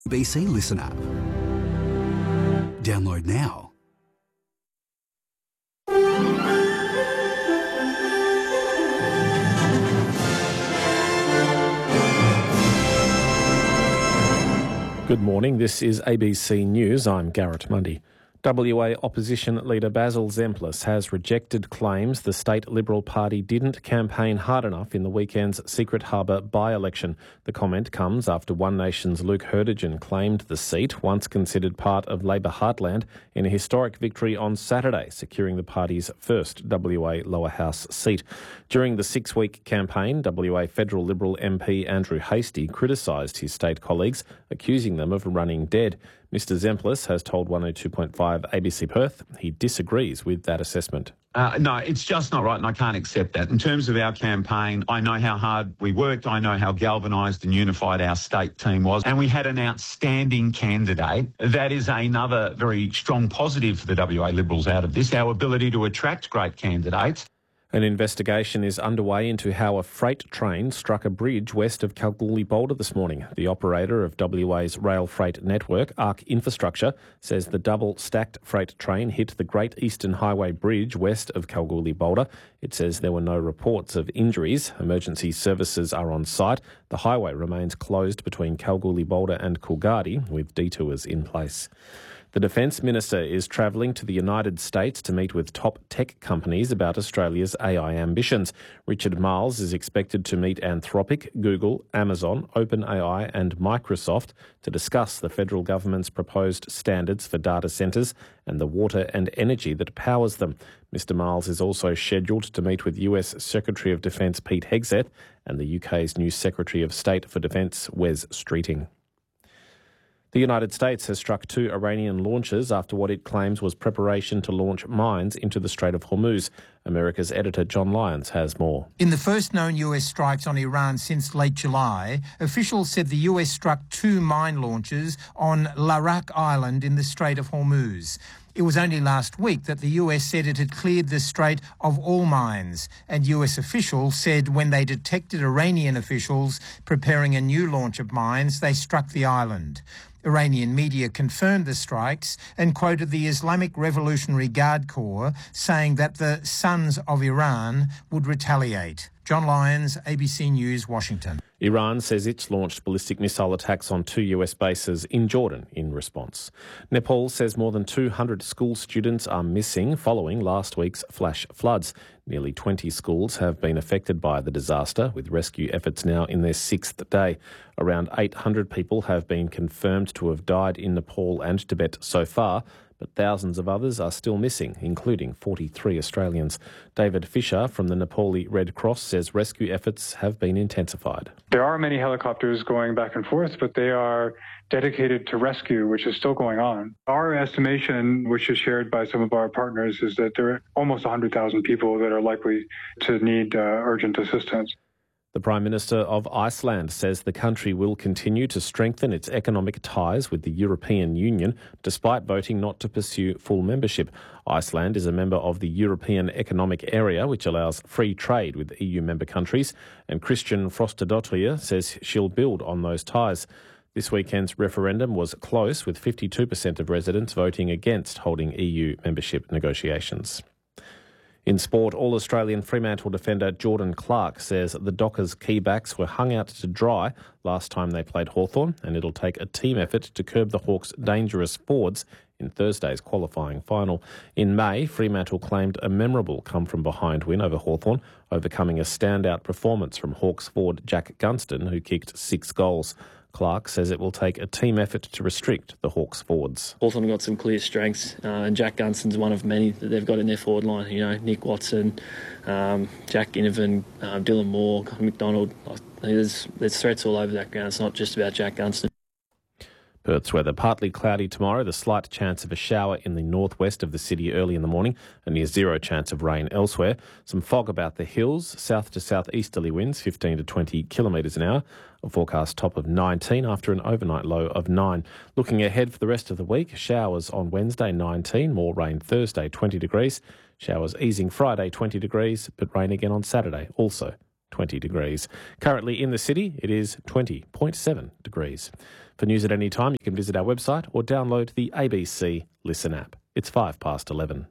BC Listen app. Download now. Good morning, this is ABC News. I'm Garrett Mundy. WA opposition leader Basil Zempilas has rejected claims the State Liberal Party didn't campaign hard enough in the weekend's Secret Harbour by-election. The comment comes after One Nation's Luke Hurdigen claimed the seat, once considered part of Labor heartland, in a historic victory on Saturday, securing the party's first WA lower house seat. During the 6-week campaign, WA Federal Liberal MP Andrew Hastie criticised his state colleagues, accusing them of running dead. Mr Zempilas has told 102.5 ABC Perth he disagrees with that assessment. No, it's just not right, and I can't accept that. In terms of our campaign, I know how hard we worked. I know how galvanised and unified our state team was, and we had an outstanding candidate. That is another very strong positive for the WA Liberals out of this, our ability to attract great candidates. An investigation is underway into how a freight train struck a bridge west of Kalgoorlie-Boulder this morning. The operator of WA's rail freight network, ARC Infrastructure, says the double-stacked freight train hit the Great Eastern Highway Bridge west of Kalgoorlie-Boulder. It says there were no reports of injuries. Emergency services are on site. The highway remains closed between Kalgoorlie-Boulder and Coolgardie, with detours in place. The Defence Minister is travelling to the United States to meet with top tech companies about Australia's AI ambitions. Richard Marles is expected to meet Anthropic, Google, Amazon, OpenAI and Microsoft to discuss the federal government's proposed standards for data centres and the water and energy that powers them. Mr Marles is also scheduled to meet with US Secretary of Defence Pete Hegseth and the UK's new Secretary of State for Defence Wes Streeting. The United States has struck 2 Iranian launches after what it claims was preparation to launch mines into the Strait of Hormuz. America's editor John Lyons has more. In the first known US strikes on Iran since late July, officials said the US struck 2 mine launches on Larak Island in the Strait of Hormuz. It was only last week that the US said it had cleared the strait of all mines, and US officials said when they detected Iranian officials preparing a new launch of mines, they struck the island. Iranian media confirmed the strikes and quoted the Islamic Revolutionary Guard Corps saying that the Sons of Iran would retaliate. John Lyons, ABC News, Washington. Iran says it's launched ballistic missile attacks on 2 US bases in Jordan in response. Nepal says more than 200 school students are missing following last week's flash floods. Nearly 20 schools have been affected by the disaster, with rescue efforts now in their 6th day. Around 800 people have been confirmed to have died in Nepal and Tibet so far, but thousands of others are still missing, including 43 Australians. David Fisher from the Nepali Red Cross says rescue efforts have been intensified. There are many helicopters going back and forth, but they are dedicated to rescue, which is still going on. Our estimation, which is shared by some of our partners, is that there are almost 100,000 people that are likely to need urgent assistance. The Prime Minister of Iceland says the country will continue to strengthen its economic ties with the European Union despite voting not to pursue full membership. Iceland is a member of the European Economic Area, which allows free trade with EU member countries, and Christian Frostadottir says she'll build on those ties. This weekend's referendum was close, with 52% of residents voting against holding EU membership negotiations. In sport, All-Australian Fremantle defender Jordan Clark says the Dockers' key backs were hung out to dry last time they played Hawthorn, and it'll take a team effort to curb the Hawks' dangerous forwards in Thursday's qualifying final. In May, Fremantle claimed a memorable come-from-behind win over Hawthorn, overcoming a standout performance from Hawks forward Jack Gunston, who kicked 6 goals. Clark says it will take a team effort to restrict the Hawks forwards. Hawthorn got some clear strengths, and Jack Gunston's one of many that they've got in their forward line. You know, Nick Watson, Jack Ginnivan, Dylan Moore, McDonald. There's threats all over that ground. It's not just about Jack Gunston. Perth's weather partly cloudy tomorrow, the slight chance of a shower in the northwest of the city early in the morning, a near zero chance of rain elsewhere. Some fog about the hills, south to southeasterly winds 15 to 20 kilometres an hour. A forecast top of 19 after an overnight low of 9. Looking ahead for the rest of the week, showers on Wednesday 19, more rain Thursday 20 degrees, showers easing Friday 20 degrees, but rain again on Saturday also 20 degrees. Currently in the city, it is 20.7 degrees. For news at any time, you can visit our website or download the ABC Listen app. It's 11:05.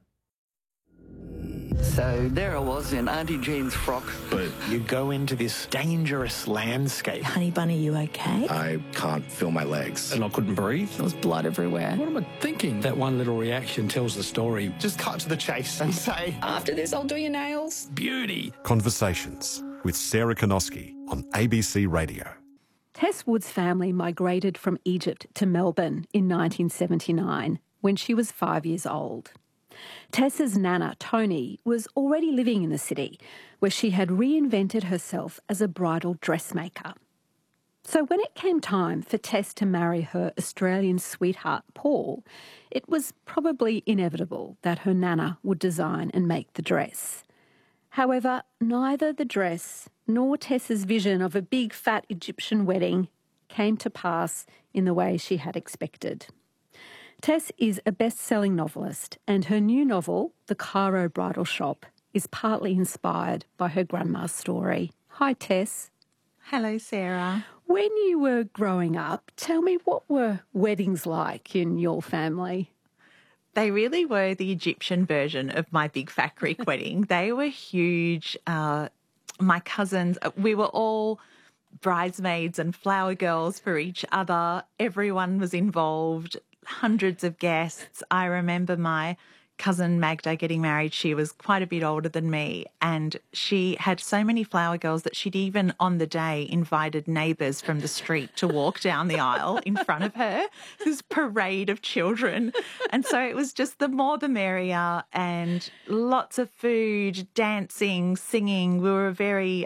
So there I was in Auntie Jean's frock. But you go into this dangerous landscape. Honey Bunny, you okay? I can't feel my legs. And I couldn't breathe. There was blood everywhere. What am I thinking? That one little reaction tells the story. Just cut to the chase and say, After this, I'll do your nails. Beauty. Conversations with Sarah Konoski on ABC Radio. Tess Wood's family migrated from Egypt to Melbourne in 1979 when she was 5 years old. Tess's nana, Tony, was already living in the city, where she had reinvented herself as a bridal dressmaker. So when it came time for Tess to marry her Australian sweetheart, Paul, it was probably inevitable that her nana would design and make the dress. However, neither the dress nor Tess's vision of a big fat Egyptian wedding came to pass in the way she had expected. Tess is a best-selling novelist, and her new novel, The Cairo Bridal Shop, is partly inspired by her grandma's story. Hi, Tess. Hello, Sarah. When you were growing up, tell me, what were weddings like in your family? They really were the Egyptian version of my big fat Greek wedding. They were huge. My cousins, we were all bridesmaids and flower girls for each other. Everyone was involved. Hundreds of guests. I remember my cousin Magda getting married. She was quite a bit older than me, and she had so many flower girls that she'd even on the day invited neighbours from the street to walk down the aisle in front of her. This parade of children. And so it was just the more the merrier, and lots of food, dancing, singing. We were a very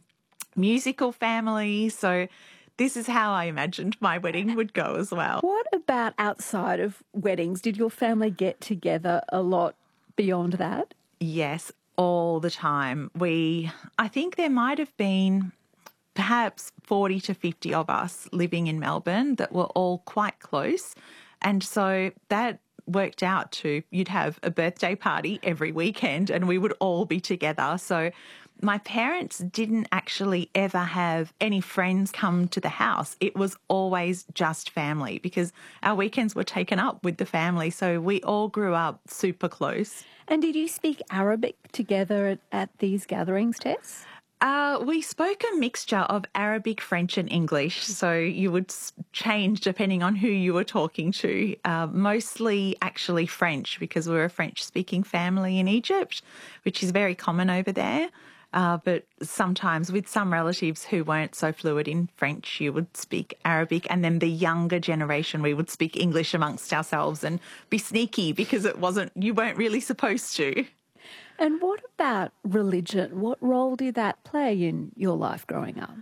musical family, so this is how I imagined my wedding would go as well. What about outside of weddings? Did your family get together a lot beyond that? Yes, all the time. I think there might have been perhaps 40 to 50 of us living in Melbourne that were all quite close. And so that worked out to, you'd have a birthday party every weekend and we would all be together. So my parents didn't actually ever have any friends come to the house. It was always just family because our weekends were taken up with the family. So we all grew up super close. And did you speak Arabic together at these gatherings, Tess? We spoke a mixture of Arabic, French and English, so you would change depending on who you were talking to. Mostly actually French because we're a French-speaking family in Egypt, which is very common over there. But sometimes with some relatives who weren't so fluent in French, you would speak Arabic. And then the younger generation, we would speak English amongst ourselves and be sneaky because you weren't really supposed to. And what about religion? What role did that play in your life growing up?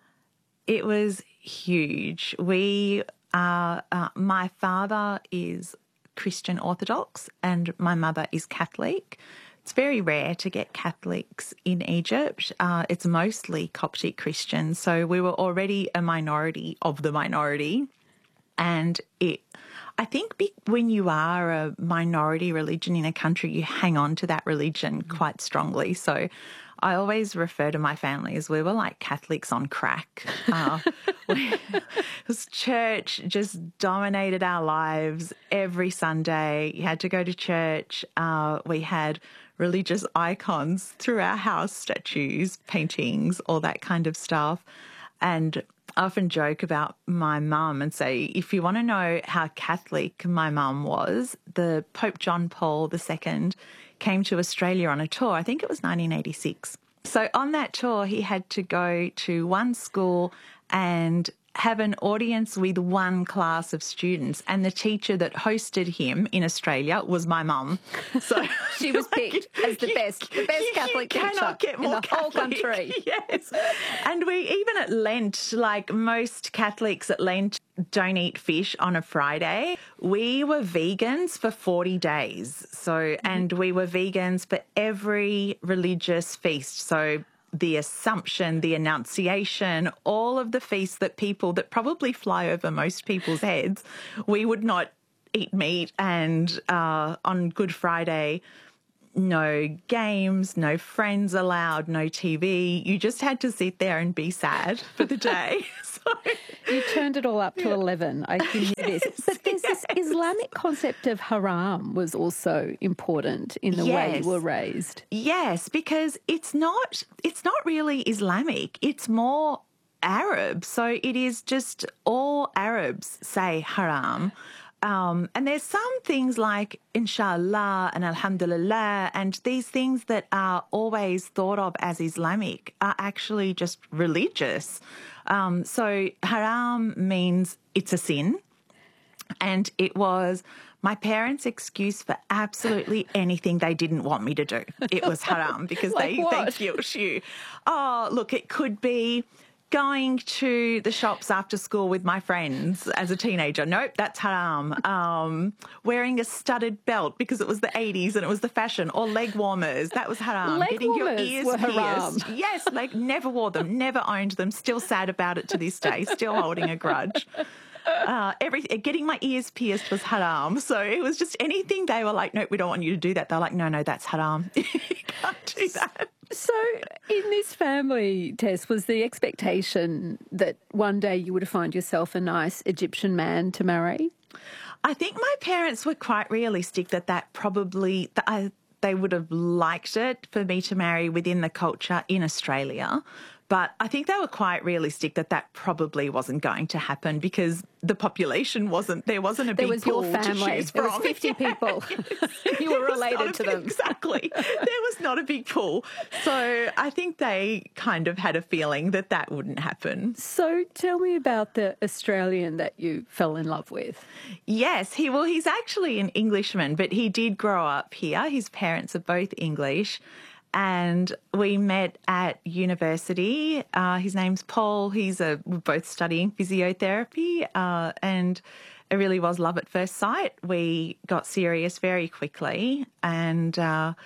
It was huge. My father is Christian Orthodox and my mother is Catholic. It's very rare to get Catholics in Egypt. It's mostly Coptic Christians. So we were already a minority of the minority. And I think when you are a minority religion in a country, you hang on to that religion quite strongly. So I always refer to my family as we were like Catholics on crack. Church just dominated our lives every Sunday. You had to go to church. We had religious icons through our house, statues, paintings, all that kind of stuff. And I often joke about my mum and say, if you want to know how Catholic my mum was, the Pope John Paul II came to Australia on a tour. I think it was 1986. So on that tour, he had to go to one school and have an audience with one class of students, and the teacher that hosted him in Australia was my mum. So she was picked as the best Catholic teacher get more in the Catholic. whole country. Yes. And we, even at Lent, like most Catholics at Lent don't eat fish on a Friday. We were vegans for 40 days. So, and we were vegans for every religious feast. So the Assumption, the Annunciation, all of the feasts that probably fly over most people's heads, we would not eat meat. And on Good Friday, no games, no friends allowed, no TV. You just had to sit there and be sad for the day. You turned it all up to 11. I can hear this. But there's this Islamic concept of haram was also important in the way you were raised. Yes, because it's not really Islamic. It's more Arab. So it is just all Arabs say haram. And there's some things like inshallah and alhamdulillah, and these things that are always thought of as Islamic are actually just religious. So haram means it's a sin, and it was my parents' excuse for absolutely anything they didn't want me to do. It was haram because they guilt you. Oh, look, it could be going to the shops after school with my friends as a teenager. Nope, that's haram. Wearing a studded belt because it was the 80s and it was the fashion, or leg warmers. That was haram. Getting your ears were pierced. Haram. Yes, never wore them, never owned them. Still sad about it to this day. Still holding a grudge. Getting my ears pierced was haram. So it was just anything they were like, no, we don't want you to do that. They're like, no, that's haram. You can't do that. So in this family, Tess, was the expectation that one day you would find yourself a nice Egyptian man to marry? I think my parents were quite realistic that probably they would have liked it for me to marry within the culture in Australia. But I think they were quite realistic that probably wasn't going to happen because the population there wasn't a big pool. There was your family. To choose from. There was 50 people. You were related to them. Exactly. There was not a big pool. So I think they kind of had a feeling that wouldn't happen. So tell me about the Australian that you fell in love with. Yes. He's actually an Englishman, but he did grow up here. His parents are both English. And we met at university. His name's Paul. We're both studying physiotherapy, and it really was love at first sight. We got serious very quickly, and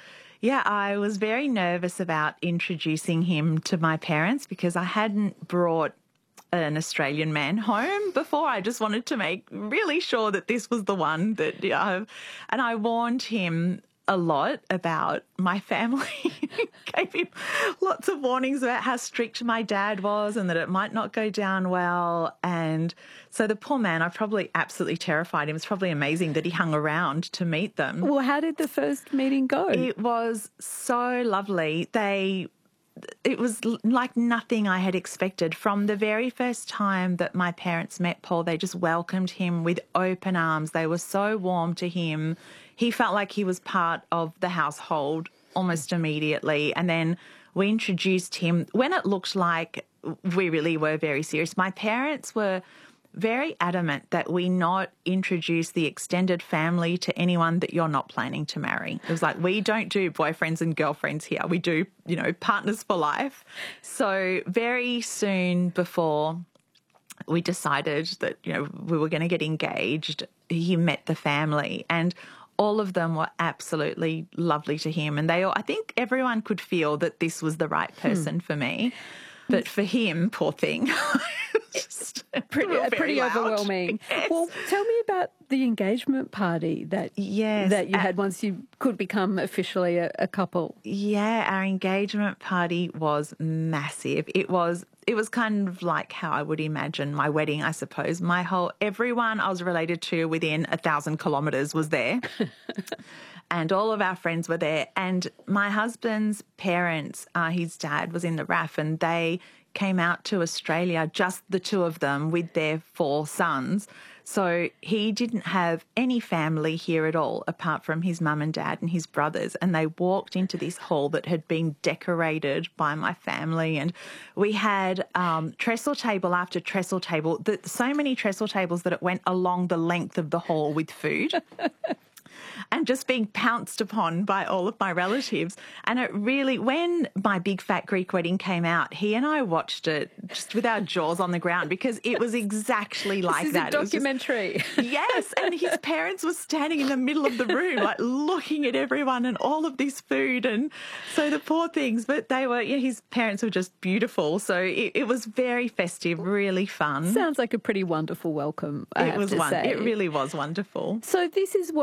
I was very nervous about introducing him to my parents because I hadn't brought an Australian man home before. I just wanted to make really sure that this was the one and I warned him a lot about my family. Gave him lots of warnings about how strict my dad was and that it might not go down well. And so the poor man, I probably absolutely terrified him. It's probably amazing that he hung around to meet them. Well, how did the first meeting go? It was so lovely. It was like nothing I had expected. From the very first time that my parents met Paul, they just welcomed him with open arms. They were so warm to him. He felt like he was part of the household almost immediately. And then we introduced him when it looked like we really were very serious. My parents were very adamant that we not introduce the extended family to anyone that you're not planning to marry. It was like, we don't do boyfriends and girlfriends here. We do, partners for life. So very soon before we decided that, we were going to get engaged, he met the family, and all of them were absolutely lovely to him. And I think everyone could feel that this was the right person for me. But for him, poor thing, just pretty overwhelming. Yes. Well, tell me about the engagement party that you had once you could become officially a couple. Yeah, our engagement party was massive. It was kind of like how I would imagine my wedding, I suppose. Everyone I was related to within 1,000 kilometres was there. And all of our friends were there. And my husband's parents, his dad was in the RAF, and they came out to Australia, just the two of them with their 4 sons. So he didn't have any family here at all, apart from his mum and dad and his brothers. And they walked into this hall that had been decorated by my family. And we had trestle table after trestle table, so many trestle tables that it went along the length of the hall with food. And just being pounced upon by all of my relatives. And it really, when my Big Fat Greek Wedding came out, he and I watched it just with our jaws on the ground because it was exactly like that. This is a documentary. Yes, and his parents were standing in the middle of the room, like looking at everyone and all of this food. And so the poor things, but his parents were just beautiful. So it was very festive, really fun. Sounds like a pretty wonderful welcome, I have to say. It really was wonderful. So this is what you thought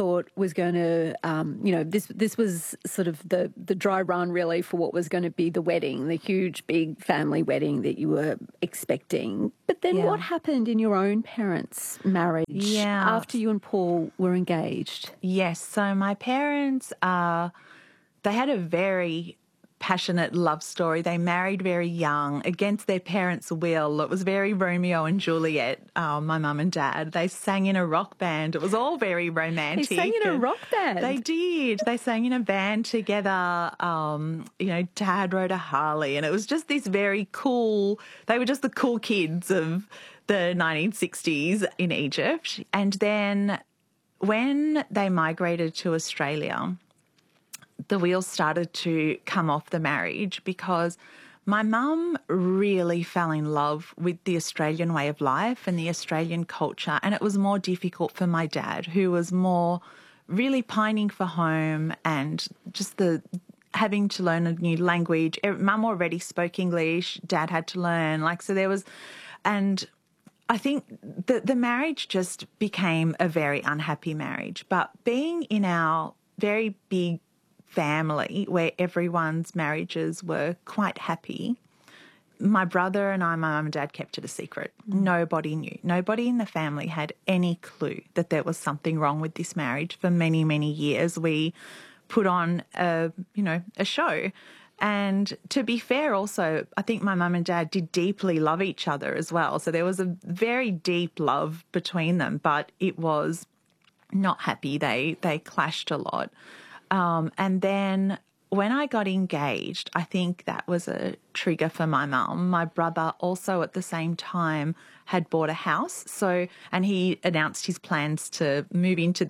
thought was going to, this was sort of the dry run really for what was going to be the wedding, the huge big family wedding that you were expecting. But then what happened in your own parents' marriage after you and Paul were engaged? Yes, so my parents, they had a very passionate love story. They married very young against their parents' will. It was very Romeo and Juliet, my mum and dad. They sang in a rock band. It was all very romantic. They sang in a rock band? They did. They sang in a band together. Dad rode a Harley, and it was just this very cool, they were just the cool kids of the 1960s in Egypt. And then when they migrated to Australia, the wheels started to come off the marriage because my mum really fell in love with the Australian way of life and the Australian culture, and it was more difficult for my dad, who was more really pining for home and just the having to learn a new language. Mum already spoke English, Dad had to learn. And I think the marriage just became a very unhappy marriage. But being in our very big family where everyone's marriages were quite happy, my brother and I, my mum and dad, kept it a secret. Nobody knew. Nobody in the family had any clue that there was something wrong with this marriage. For many, many years, we put on a show. And to be fair also, I think my mum and dad did deeply love each other as well. So there was a very deep love between them, but it was not happy. They clashed a lot. And then when I got engaged, I think that was a trigger for my mum. My brother also at the same time had bought a house. And he announced his plans to move into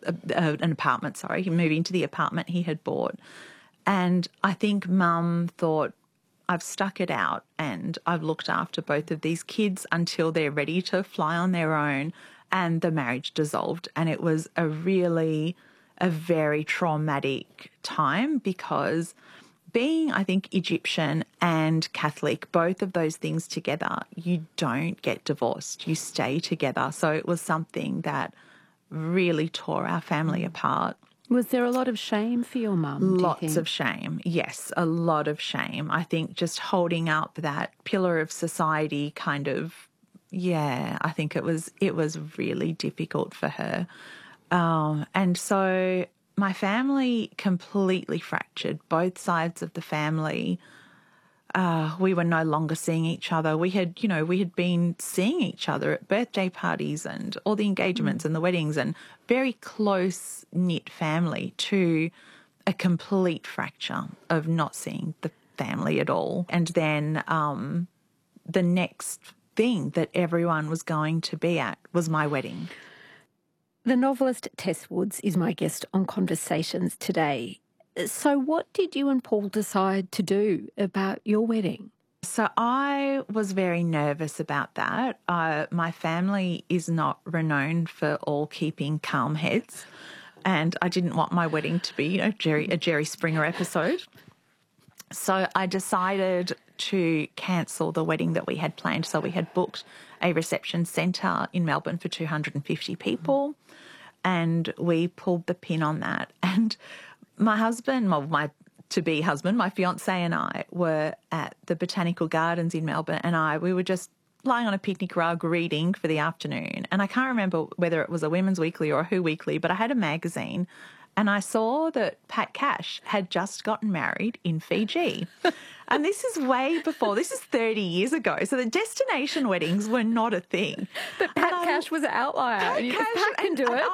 move into the apartment he had bought. And I think Mum thought, I've stuck it out and I've looked after both of these kids until they're ready to fly on their own. And the marriage dissolved. And it was a very traumatic time because being, I think, Egyptian and Catholic, both of those things together, you don't get divorced. You stay together. So it was something that really tore our family apart. Was there a lot of shame for your mum? Lots of shame. Yes, a lot of shame. I think just holding up that pillar of society kind of, I think it was really difficult for her. And so my family completely fractured, both sides of the family. We were no longer seeing each other. We had been seeing each other at birthday parties and all the engagements and the weddings, and very close-knit family, to a complete fracture of not seeing the family at all. And then the next thing that everyone was going to be at was my wedding. The novelist Tess Woods is my guest on Conversations today. So what did you and Paul decide to do about your wedding? So I was very nervous about that. My family is not renowned for all keeping calm heads, and I didn't want my wedding to be, a Jerry Springer episode. So I decided to cancel the wedding that we had planned. So we had booked a reception centre in Melbourne for 250 people, and we pulled the pin on that. And my husband, my to-be husband, my fiancé and I were at the Botanical Gardens in Melbourne, and we were just lying on a picnic rug reading for the afternoon. And I can't remember whether it was a Women's Weekly or a Who Weekly, but I had a magazine, and I saw that Pat Cash had just gotten married in Fiji. And this is way before, this is 30 years ago. So the destination weddings were not a thing. But Pat Cash was an outlier. Pat can do it.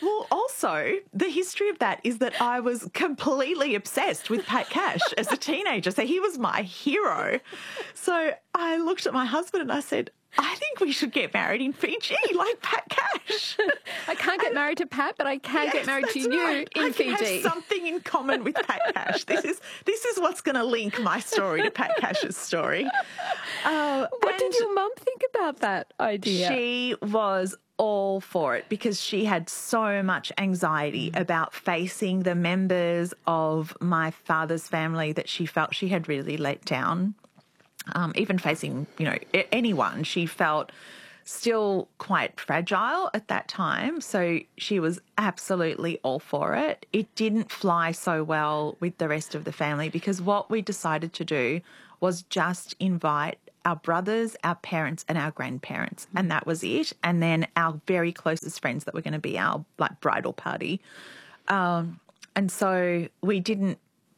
Also, the history of that is that I was completely obsessed with Pat Cash as a teenager. So he was my hero. So I looked at my husband and I said, I think we should get married in Fiji, like Pat Cash. I can't get married to Pat, but I can get married to you in Fiji. I can have something in common with Pat Cash. This is what's going to link my story to Pat Cash's story. What did your mum think about that idea? She was all for it because she had so much anxiety about facing the members of my father's family that she felt she had really let down. Even facing, anyone, she felt still quite fragile at that time. So she was absolutely all for it. It didn't fly so well with the rest of the family because what we decided to do was just invite our brothers, our parents and our grandparents, and that was it. And then our very closest friends that were going to be our bridal party. And so we didn't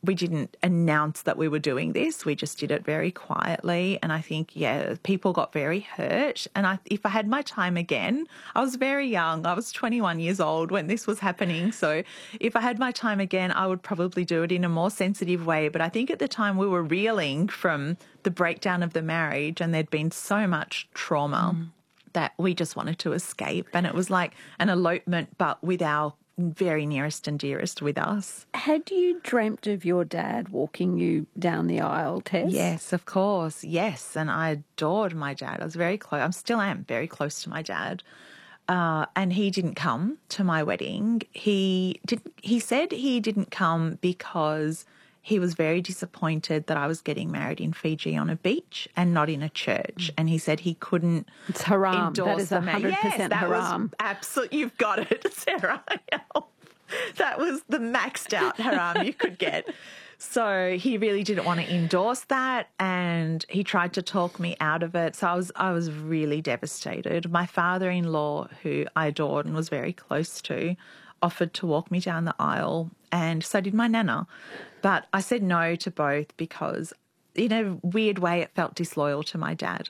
announce that we were doing this. We just did it very quietly. And I think, people got very hurt. And if I had my time again, I was very young. I was 21 years old when this was happening. So if I had my time again, I would probably do it in a more sensitive way. But I think at the time we were reeling from the breakdown of the marriage and there'd been so much trauma that we just wanted to escape. And it was like an elopement, but with our very nearest and dearest with us. Had you dreamt of your dad walking you down the aisle, Tess? Yes, of course. Yes. And I adored my dad. I was very close. I still am very close to my dad. And he didn't come to my wedding. He said he didn't come because he was very disappointed that I was getting married in Fiji on a beach and not in a church. And he said he couldn't It's haram. endorse That is 100% haram. Absolutely, you've got it, Sarah. That was the maxed out haram you could get. So he really didn't want to endorse that and he tried to talk me out of it. So I was really devastated. My father-in-law, who I adored and was very close to, offered to walk me down the aisle and so did my nana. But I said no to both because in a weird way it felt disloyal to my dad.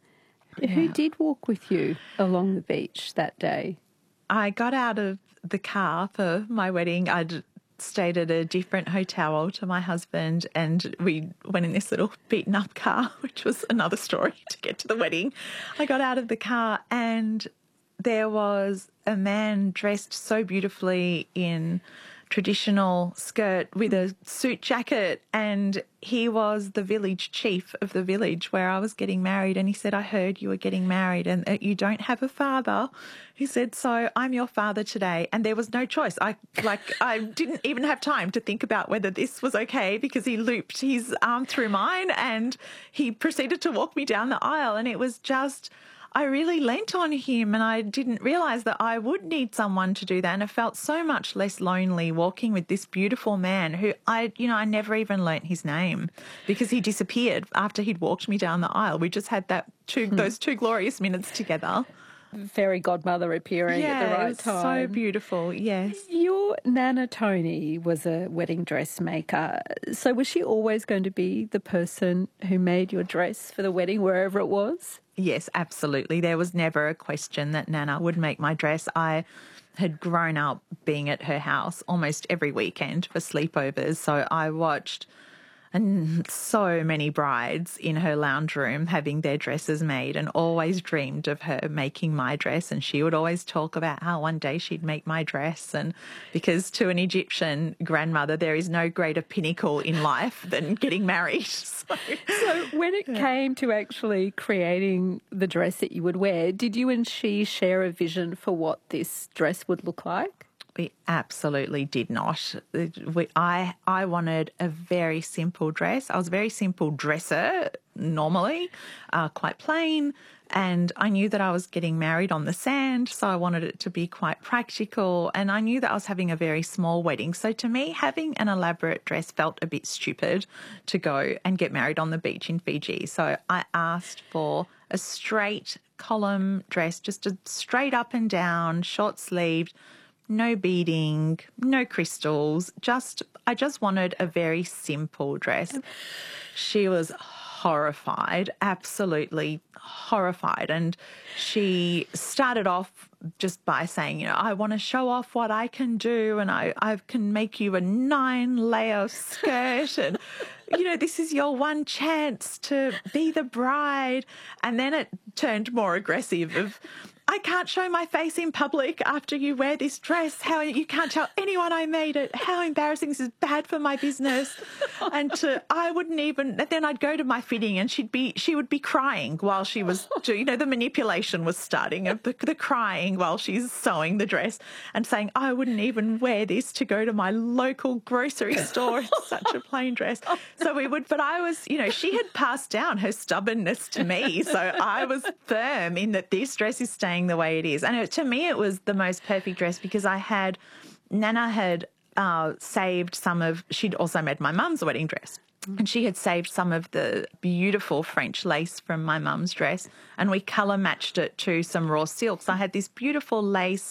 Who did walk with you along the beach that day? I got out of the car for my wedding. I'd stayed at a different hotel to my husband and we went in this little beaten up car, which was another story to get to the wedding. I got out of the car and there was a man dressed so beautifully in traditional skirt with a suit jacket and he was the village chief of the village where I was getting married and he said, I heard you were getting married and that you don't have a father. He said, so I'm your father today. And there was no choice. I didn't even have time to think about whether this was okay because he looped his arm through mine and he proceeded to walk me down the aisle and it was just... I really leant on him and I didn't realise that I would need someone to do that and I felt so much less lonely walking with this beautiful man who I never even learnt his name because he disappeared after he'd walked me down the aisle. We just had those two glorious minutes together. Fairy godmother appearing at the right time. So beautiful, yes. Your Nana Tony was a wedding dressmaker. So was she always going to be the person who made your dress for the wedding wherever it was? Yes, absolutely. There was never a question that Nana would make my dress. I had grown up being at her house almost every weekend for sleepovers, so I watched so many brides in her lounge room having their dresses made and always dreamed of her making my dress. And she would always talk about how one day she'd make my dress. And because to an Egyptian grandmother, there is no greater pinnacle in life than getting married. So when it came to actually creating the dress that you would wear, did you and she share a vision for what this dress would look like? We absolutely did not. I wanted a very simple dress. I was a very simple dresser normally, quite plain, and I knew that I was getting married on the sand, so I wanted it to be quite practical, and I knew that I was having a very small wedding. So to me, having an elaborate dress felt a bit stupid to go and get married on the beach in Fiji. So I asked for a straight column dress, just a straight up and down, short-sleeved, no beading, no crystals, I just wanted a very simple dress. She was horrified, absolutely horrified. And she started off just by saying, I want to show off what I can do and I can make you a 9-layer skirt and, this is your one chance to be the bride. And then it turned more aggressive of, I can't show my face in public after you wear this dress. How you can't tell anyone I made it. How embarrassing. This is bad for my business. And I wouldn't even, then I'd go to my fitting and she would be crying while she was, the manipulation was starting, the crying while she's sewing the dress and saying, I wouldn't even wear this to go to my local grocery store. It's such a plain dress. So we would, but I was, she had passed down her stubbornness to me. So I was firm in that this dress is staying the way it is. And to me, it was the most perfect dress because Nana had saved she'd also made my mum's wedding dress. And she had saved some of the beautiful French lace from my mum's dress and we colour matched it to some raw silks. I had this beautiful lace